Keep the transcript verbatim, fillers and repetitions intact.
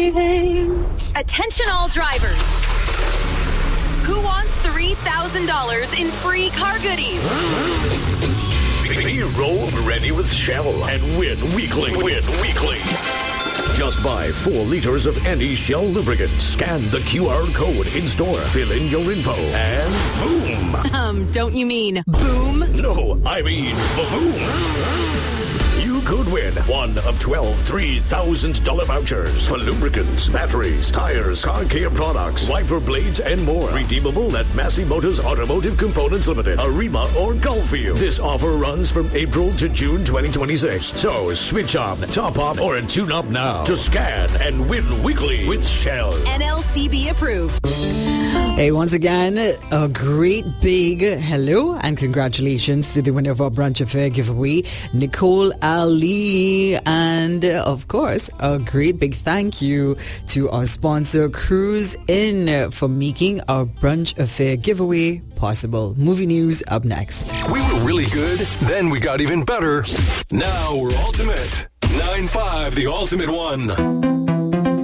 savings. Attention all drivers. Who wants three thousand dollars in free car goodies? Be road ready with Shell and win weekly. Win weekly. Just buy four liters of any Shell lubricant. Scan the Q R code in store. Fill in your info. And boom. Um, don't you mean boom? No, I mean boom. You could win one of twelve three thousand dollars vouchers for lubricants, batteries, tires, car care products, wiper blades, and more. Redeemable at Massey Motors Automotive Components Limited, Arima, or Gulffield. This offer runs from April to June twenty twenty-six. So switch up, top up, or tune up now to scan and win weekly with Shell. N L C B approved. Hey, once again, a great big hello and congratulations to the winner of our Brunch Affair giveaway, Nicole Ali. And uh, of course, a great big thank you to our sponsor, Cruise In, for making our Brunch Affair giveaway possible. Movie news up next. We were really good, then we got even better. Now we're ultimate. nine five, the ultimate one.